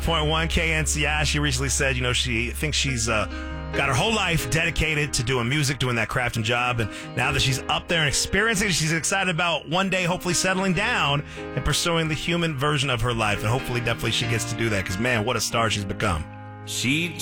Point one KNCI. She recently said, she thinks she's got her whole life dedicated to doing music, doing that craft and job, and now that she's up there and experiencing it, she's excited about one day hopefully settling down and pursuing the human version of her life, and hopefully definitely she gets to do that, because man, what a star she's become. She